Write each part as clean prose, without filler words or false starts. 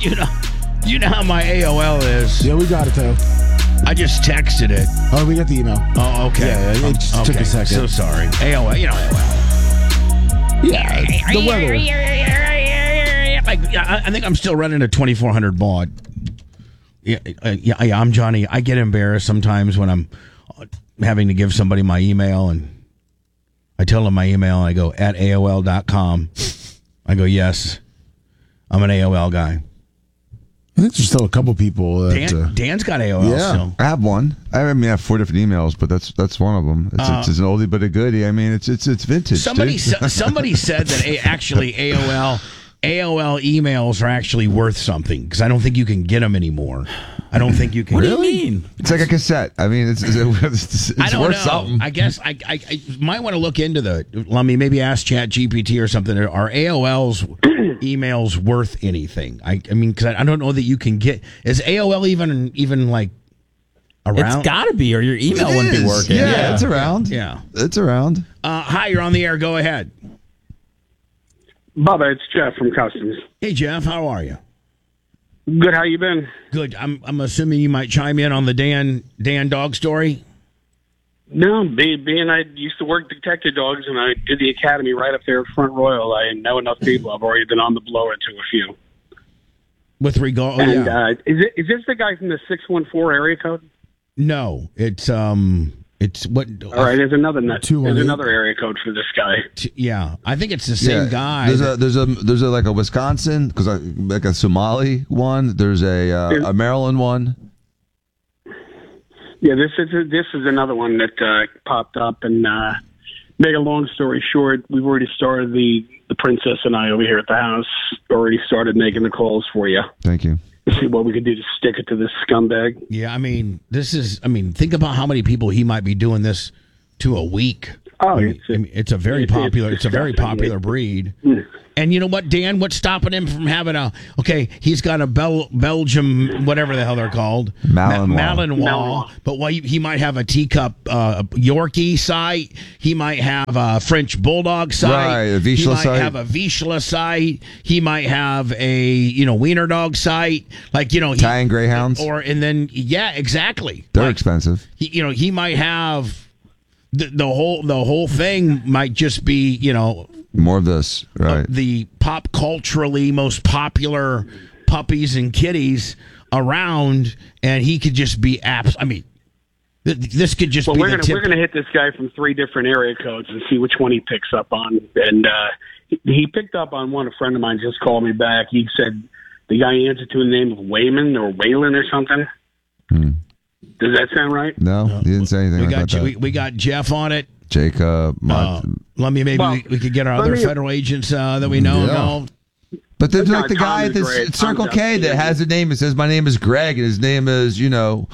You know how my AOL is. Yeah, we got it, though. I just texted it. Oh, we got the email. Oh, okay. Yeah, it just took a second. So sorry. AOL, you know AOL. Yeah, the weather. I think I'm still running a 2400 baud. Yeah, I'm Johnny. I get embarrassed sometimes when I'm having to give somebody my email, and I tell them my email, and I go, at AOL.com. I go, yes, I'm an AOL guy. I think there's still a couple people that... Dan's got AOL still. I have one. I have 4 different emails, but that's one of them. It's an oldie but a goodie. I mean, it's vintage. Somebody said that actually AOL emails are actually worth something, because I don't think you can get them anymore. I don't think you can. What do you mean? It's like a cassette. I mean, it's I don't worth know. something. I guess I might want to look into maybe ask ChatGPT or something. Are AOL's emails worth anything? I mean, because I don't know that you can get. Is AOL even like around? It's got to be, or your email wouldn't be working. Yeah, it's around. Yeah, it's around. Hi, you're on the air. Go ahead. Bubba, it's Jeff from Customs. Hey, Jeff, how are you? Good, how you been? Good. I'm assuming you might chime in on the Dan dog story. No, being I used to work detective dogs, and I did the academy right up there at Front Royal. I know enough people. I've already been on the blower to a few. With regard, is this the guy from the 614 area code? No, it's what? All right, there's another area code for this guy. Yeah, I think it's the same guy. There's a like a Wisconsin, because like a Somali one. There's a Maryland one. Yeah, this is another one that popped up. And make a long story short, we've already started the princess and I over here at the house. Already started making the calls for you. Thank you. See what we can do to stick it to this scumbag. Yeah, I mean, think about how many people he might be doing this to a week. Oh, it's a very popular breed. And you know what, Dan? What's stopping him from having he's got a Belgium, whatever the hell they're called. Malinois. But he might have a teacup Yorkie site. He might have a French Bulldog site. Right, a Vizsla site. He might have a Vizsla site. He might have a, Wiener Dog site. Italian Greyhounds. Exactly. They're expensive. He might have... The whole thing might just be, more of this, right? The pop culturally most popular puppies and kitties around, and he could just be apps. I mean, this could just be we're gonna hit this guy from 3 different area codes and see which one he picks up on. And he picked up on one. A friend of mine just called me back. He said the guy answered to the name of Wayman or Waylon or something. Does that sound right? No, he didn't say anything about that. We got Jeff on it. Jacob. We could get our other federal agents that we know involved. But there's like the guy at this Circle K that has a name. It says, my name is Greg, and his name is, now,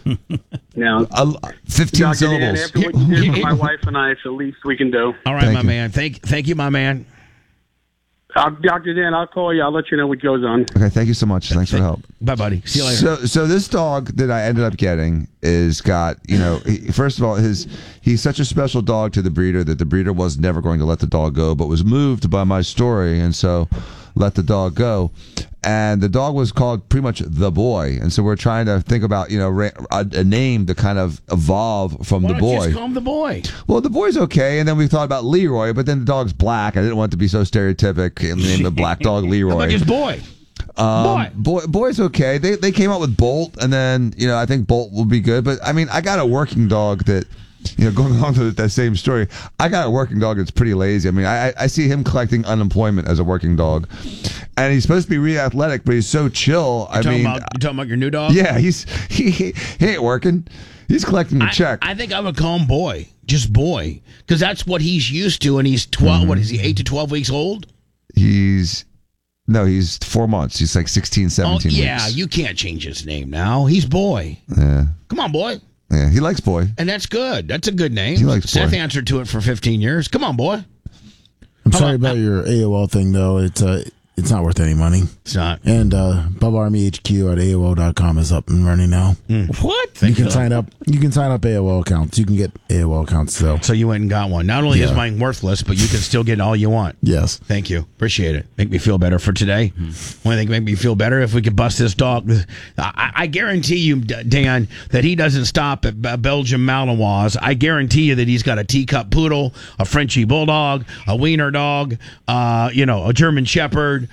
15 syllables. Dan, after what you did for my wife and I, it's the least we can do. All right, my man. Thank you, my man. Dr. Dan, I'll call you. I'll let you know what goes on. Okay, thank you so much. Thanks for the help. Bye, buddy. See you later. So this dog that I ended up getting is got, first of all, he's such a special dog to the breeder that the breeder was never going to let the dog go, but was moved by my story, and so let the dog go. And the dog was called pretty much The Boy. And so we're trying to think about, a name to kind of evolve from The Boy. Why don't you just call him The Boy? Well, The Boy's okay. And then we thought about Leroy, but then the dog's black. I didn't want it to be so stereotypic and name the black dog Leroy. How about just Boy? Boy's okay. They came out with Bolt, and then, I think Bolt will be good. But, I mean, I got a working dog that... going along with that same story, I got a working dog that's pretty lazy. I mean, I see him collecting unemployment as a working dog. And he's supposed to be really athletic, but he's so chill. You talking about your new dog? Yeah, he ain't working. He's collecting the check. I think I would call him Boy. Just Boy. Because that's what he's used to, and he's 12. What is he, 8 to 12 weeks old? He's 4 months. He's like 16, 17 weeks. Yeah, you can't change his name now. He's Boy. Yeah. Come on, Boy. Yeah, he likes Boy. And that's good. That's a good name. He likes Seth Boy. answered to it for 15 years. Come on, Boy. I'm sorry about your AOL thing, though. It's It's not worth any money. It's not. And Bubba Army HQ at AOL.com is up and running now. What? You can sign up. You can sign up AOL accounts. You can get AOL accounts still. So you went and got one. Not only is mine worthless, but you can still get all you want. Yes. Thank you. Appreciate it. Make me feel better for today. One thing make me feel better if we could bust this dog. I guarantee you, Dan, that he doesn't stop at Belgian Malinois. I guarantee you that he's got a teacup poodle, a Frenchie bulldog, a wiener dog, a German shepherd,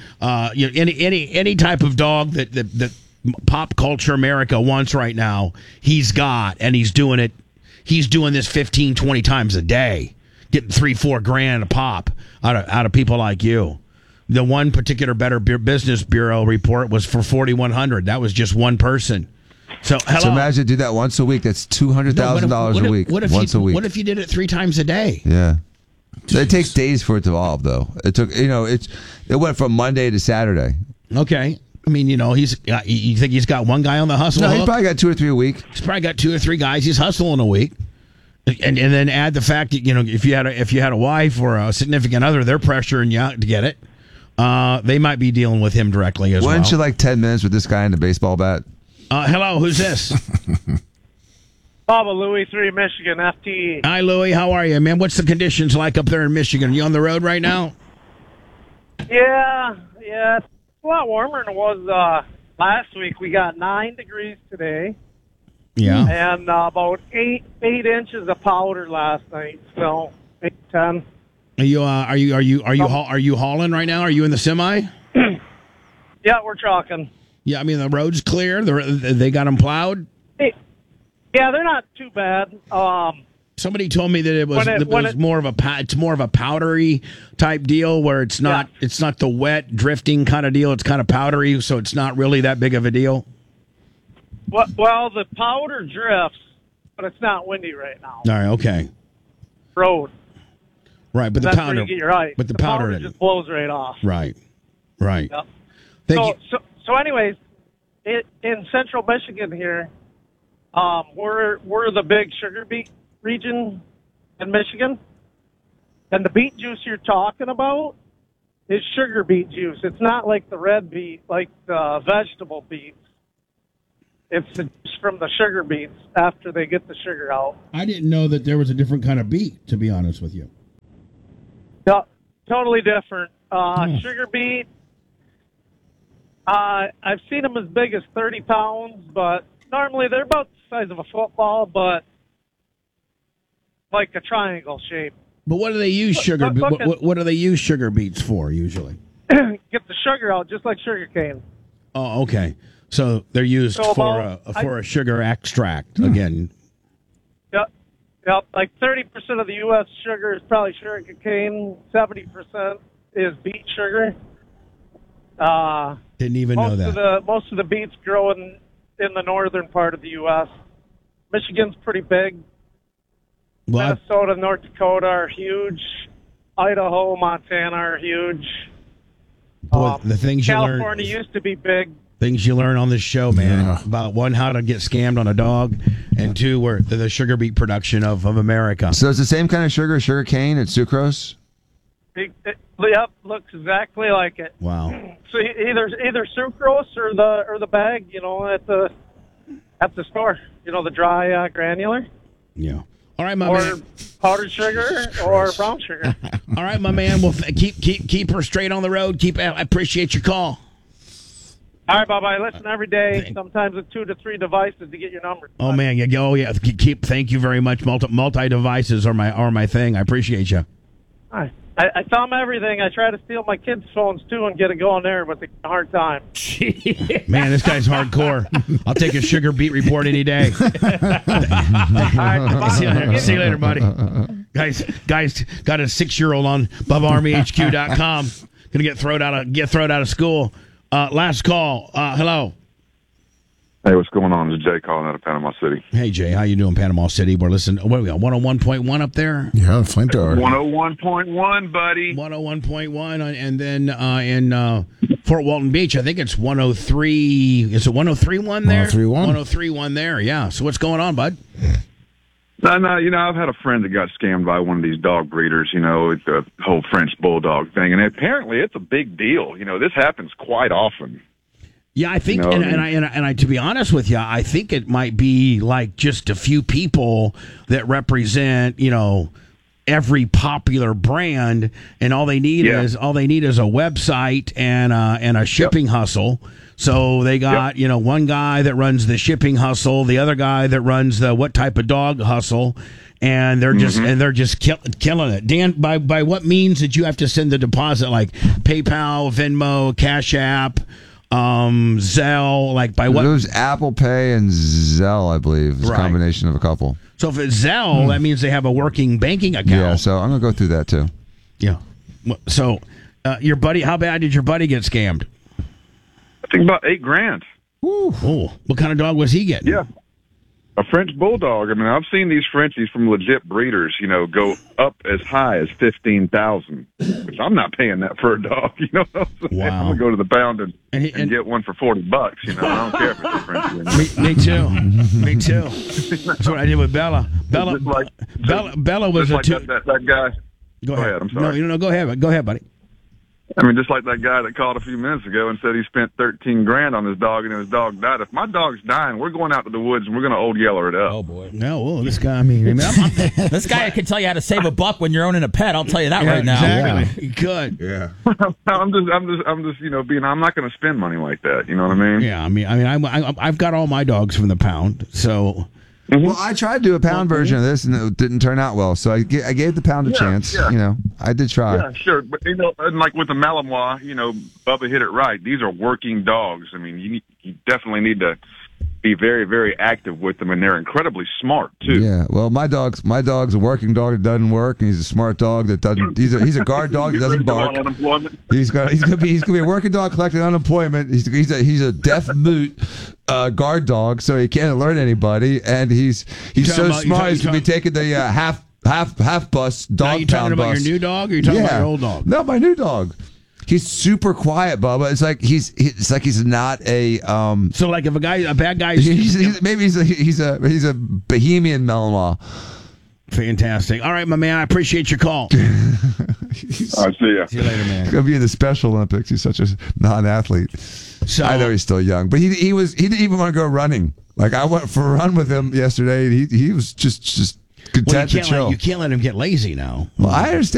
any type of dog that pop culture America wants right now. He's got, and he's doing it. He's doing this 15, 20 times a day, getting $3-4 grand a pop out of people like you. The one particular Better Business Bureau report was for 4,100. That was just one person. So imagine do that once a week. That's $200,000 a week. Once a week. What if you did it 3 times a day? Yeah. So it takes days for it to evolve, though. It took, it went from Monday to Saturday. Okay. I mean, you think he's got one guy on the hustle? No, hook? he's probably got 2 or 3 a week. He's probably got 2 or 3 guys he's hustling a week. And then add the fact that, if you had a wife or a significant other, they're pressuring you to get it. They might be dealing with him directly as well. Wouldn't you like 10 minutes with this guy in the baseball bat? Hello, who's this? Bubba, Louis 3, Michigan, FTE. Hi, Louis. How are you, man? What's the conditions like up there in Michigan? Are you on the road right now? Yeah. It's a lot warmer than it was last week. We got 9 degrees today. Yeah. And about 8 inches of powder last night. So 8, 10. Are you hauling right now? Are you in the semi? Yeah, we're trucking. Yeah, I mean the road's clear. They got them plowed. Yeah, they're not too bad. Somebody told me that it was more of a powdery type deal where it's not the wet drifting kind of deal. It's kind of powdery, so it's not really that big of a deal. Well, the powder drifts, but it's not windy right now. All right, okay. Road. Right, but that's the powder. where you get your ice. But the powder just blows right off. Right. Yep. So anyways, in central Michigan here, we're the big sugar beet region in Michigan, and the beet juice you're talking about is sugar beet juice. It's not like the red beet, like the vegetable beets. It's the juice from the sugar beets after they get the sugar out. I didn't know that there was a different kind of beet, to be honest with you. No, totally different. Sugar beet, I've seen them as big as 30 pounds, but normally they're about the size of a football, but like a triangle shape. But what do they use sugar? What do they use sugar beets for usually? Get the sugar out, just like sugar cane. Oh, okay. So they're used for a sugar extract again. Yep. Like 30% of the U.S. sugar is probably sugar cane. 70% is beet sugar. Didn't even know that. Most of the beets grow in the northern part of the U.S. Michigan's pretty big. Minnesota, North Dakota are huge. Idaho, Montana are huge. Boy, the things California used to be big. Things you learn on this show, man, about 1, how to get scammed on a dog, and 2, where the sugar beet production of America. So it's the same kind of sugar cane, it's sucrose? Yep, looks exactly like it. Wow. So either sucrose or the bag, at the store, the dry granular. Yeah. All right, my man. Or powdered sugar or brown sugar. All right, my man. Well, keep her straight on the road. I appreciate your call. All right, bye-bye. Listen every day. Sometimes it's 2 to 3 devices to get your number. Oh man, yeah. Thank you very much. Multi devices are my thing. I appreciate you. All right. I film everything. I try to steal my kids' phones too and get it going there, but it's a hard time. Man, this guy's hardcore. I'll take a sugar beet report any day. All right, see you later, buddy. Guys got a 6-year-old on BubbaArmyHQ.com. Gonna get thrown out of school. Last call. Hello. Hey, what's going on? This is Jay calling out of Panama City. Hey, Jay. How you doing, Panama City? We're listening. What do we got, 101.1 up there? Yeah, Flint Tower. 101.1, buddy. 101.1. And then in Fort Walton Beach, I think it's 103. Is it 103.1 there? 103.1. 103.1 there, yeah. So what's going on, bud? No, I've had a friend that got scammed by one of these dog breeders, the whole French bulldog thing, and apparently it's a big deal. This happens quite often. Yeah, I think, and I, to be honest with you, I think it might be like just a few people that represent, every popular brand, and all they need is a website and a shipping hustle. So they got one guy that runs the shipping hustle, the other guy that runs the what type of dog hustle, and they're just killing it. Dan, by what means did you have to send the deposit? Like PayPal, Venmo, Cash App, Zelle? Like by what? It was Apple Pay and Zelle, I believe. It's a combination of a couple. So if it's Zelle, that means they have a working banking account. Yeah, so I'm gonna go through that too. Yeah. So your buddy, how bad did your buddy get scammed? I think about $8,000. Oh, what kind of dog was he getting? Yeah, a French bulldog. I mean, I've seen these Frenchies from legit breeders, go up as high as $15,000, which I'm not paying that for a dog. Wow. I'm gonna go to the pound and get one for $40. I don't care if it's a Frenchie. Me too. Me too. That's what I did with Bella. Bella was just like that guy. Go ahead. I'm sorry. No, go ahead. Go ahead, buddy. I mean, just like that guy that called a few minutes ago and said he spent $13,000 on his dog and his dog died. If my dog's dying, we're going out to the woods and we're going to Old Yeller it up. Oh boy! No, this guy. I mean this guy can tell you how to save a buck when you're owning a pet. I'll tell you that right now. Exactly. Yeah. Good. Yeah. I'm just being. I'm not going to spend money like that. You know what I mean? Yeah. I mean, I've got all my dogs from the pound, so. Well, I tried to do a pound version of this, and it didn't turn out well. So I gave the pound a chance. Yeah. I did try. Yeah, sure. But, and like with the Malinois, Bubba hit it right. These are working dogs. I mean, you definitely need to be very, very active with them, and they're incredibly smart, too. Yeah. Well, my dog's a working dog that doesn't work, and he's a smart dog that doesn't. He's a guard dog that doesn't bark. He's gonna be a working dog collecting unemployment. He's a deaf mute guard dog, so he can't alert anybody, and he's so smart he's gonna be taking the half bus dog pound bus. Are you talking about your new dog, or are you talking about your old dog? No, my new dog. He's super quiet, Bubba. It's like he's not a. So like if a bad guy, maybe he's a Bohemian Malinois. Fantastic. All right, my man. I appreciate your call. All right, see ya. See you later, man. He's gonna be in the Special Olympics. He's such a non-athlete. So, I know he's still young, but he didn't even want to go running. Like I went for a run with him yesterday, and he was just content to chill. You can't let him get lazy now. Well, I understand.